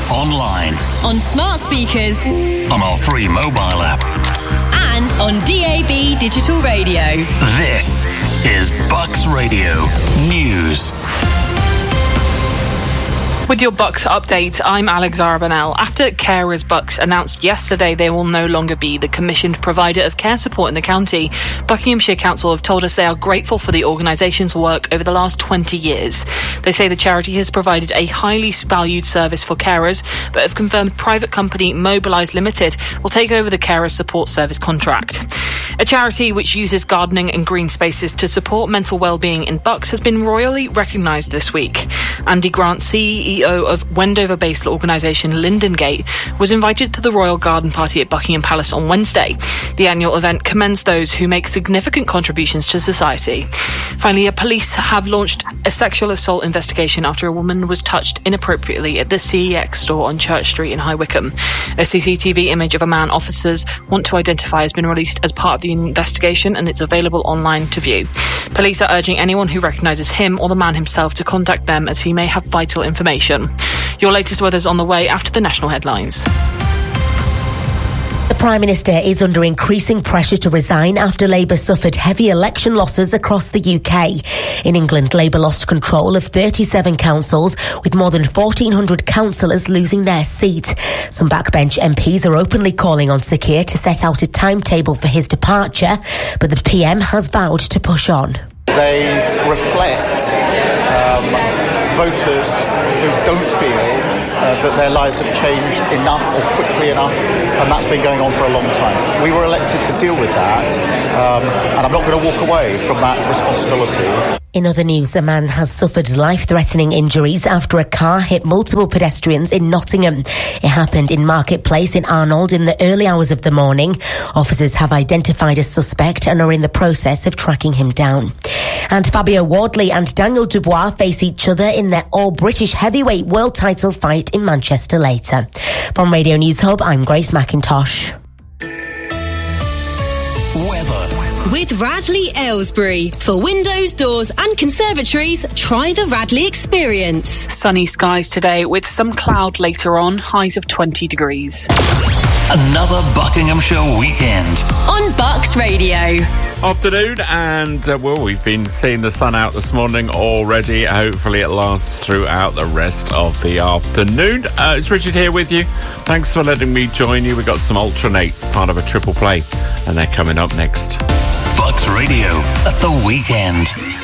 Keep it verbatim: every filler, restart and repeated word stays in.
online, on smart speakers, on our free mobile app, and on D A B digital radio. This is Bucks Radio News. With your Bucks update, I'm Alex Arbanel. After Carers Bucks announced yesterday they will no longer be the commissioned provider of care support in the county, Buckinghamshire Council have told us they are grateful for the organisation's work over the last twenty years. They say the charity has provided a highly valued service for carers, but have confirmed private company Mobilise Limited will take over the carers support service contract. A charity which uses gardening and green spaces to support mental well-being in Bucks has been royally recognised this week. Andy Grant, C E O of Wendover-based organisation Lindengate, was invited to the Royal Garden Party at Buckingham Palace on Wednesday. The annual event commends those who make significant contributions to society. Finally, police have launched a sexual assault investigation after a woman was touched inappropriately at the C E X store on Church Street in High Wycombe. A C C T V image of a man officers want to identify has been released as part of the investigation, and it's available online to view. Police are urging anyone who recognises him or the man himself to contact them, as he may have vital information. Your latest weather's on the way after the national headlines. The Prime Minister is under increasing pressure to resign after Labour suffered heavy election losses across the U K. In England, Labour lost control of thirty-seven councils, with more than fourteen hundred councillors losing their seat. Some backbench M Ps are openly calling on Sir Keir to set out a timetable for his departure, but the P M has vowed to push on. They reflect um, voters who don't feel Uh, that their lives have changed enough or quickly enough, and that's been going on for a long time. We were elected to deal with that, um, and I'm not going to walk away from that responsibility. In other news, a man has suffered life-threatening injuries after a car hit multiple pedestrians in Nottingham. It happened in Marketplace in Arnold in the early hours of the morning. Officers have identified a suspect and are in the process of tracking him down. And Fabio Wardley and Daniel Dubois face each other in their all-British heavyweight world title fight in Manchester later. From Radio News Hub, I'm Grace McIntosh. Weather. With Radley Aylesbury. For windows, doors and conservatories, try the Radley experience. Sunny skies today with some cloud later on, highs of twenty degrees. Another Buckinghamshire weekend. On Bucks Radio. Afternoon, and uh, well, we've been seeing the sun out this morning already. Hopefully it lasts throughout the rest of the afternoon. Uh, it's Richard here with you. Thanks for letting me join you. We've got some Alternate, part of a triple play, and they're coming up next. Bucks Radio at the weekend.